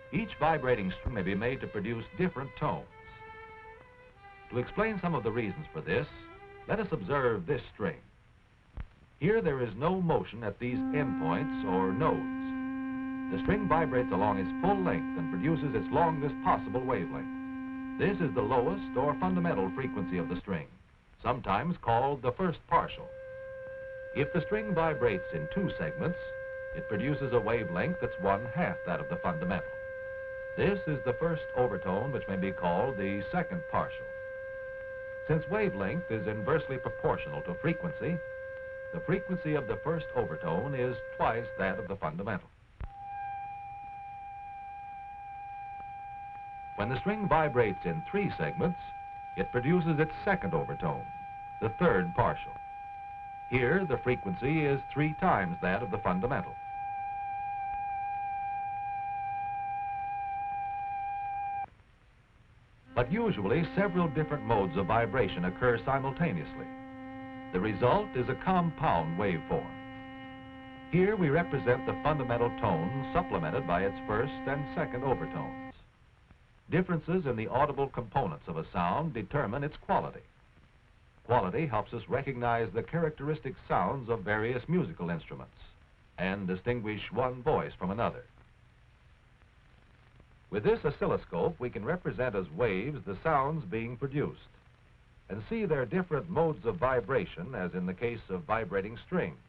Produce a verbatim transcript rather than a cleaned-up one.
Each vibrating string may be made to produce different tones. To explain some of the reasons for this, let us observe this string. Here there is no motion at these endpoints or nodes. The string vibrates along its full length and produces its longest possible wavelength. This is the lowest or fundamental frequency of the string, sometimes called the first partial. If the string vibrates in two segments, it produces a wavelength that's one half that of the fundamental. This is the first overtone, which may be called the second partial. Since wavelength is inversely proportional to frequency, the frequency of the first overtone is twice that of the fundamental. When the string vibrates in three segments, it produces its second overtone, the third partial. Here, the frequency is three times that of the fundamental. But usually, several different modes of vibration occur simultaneously. The result is a compound waveform. Here we represent the fundamental tone supplemented by its first and second overtones. Differences in the audible components of a sound determine its quality. Quality helps us recognize the characteristic sounds of various musical instruments and distinguish one voice from another. With this oscilloscope, we can represent as waves the sounds being produced and see their different modes of vibration, as in the case of vibrating strings.